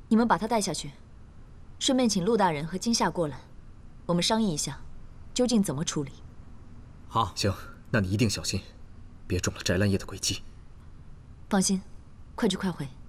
你们把他带下去，顺便请陆大人和金夏过来，我们商议一下，究竟怎么处理。 好， 行，那你一定小心，别中了翟兰叶的诡计。 放心，快去快回。